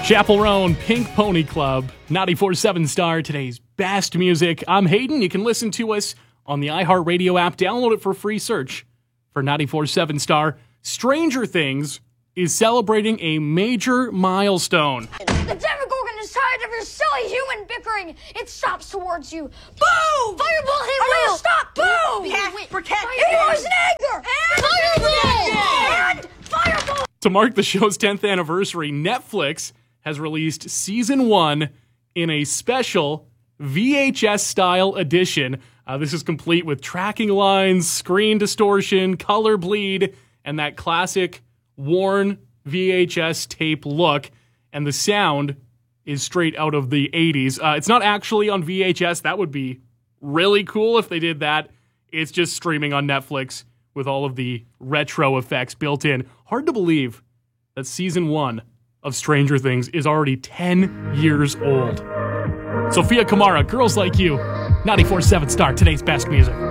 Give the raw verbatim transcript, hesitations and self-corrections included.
Chapel Roan, Pink Pony Club, ninety-four point seven Star, today's best music. I'm Hayden. You can listen to us on the iHeartRadio app. Download it for free. Search for ninety-four point seven Star. Stranger Things is celebrating a major milestone. The Demogorgon is tired of your silly human bickering. It stops towards you. Boom! Fireball hit Will! Stop! Boom! Yes, protect It was an anger! And fireball! And fireball! To mark the show's tenth anniversary, Netflix has released season one in a special V H S-style edition. Uh, this is complete with tracking lines, screen distortion, color bleed, and that classic worn V H S tape look. And the sound is straight out of the eighties. Uh, it's not actually on V H S. That would be really cool if they did that. It's just streaming on Netflix with all of the retro effects built in. Hard to believe that season one of Stranger Things is already ten years old. Sophia Kamara, Girls Like You, ninety-four point seven Star, today's best music.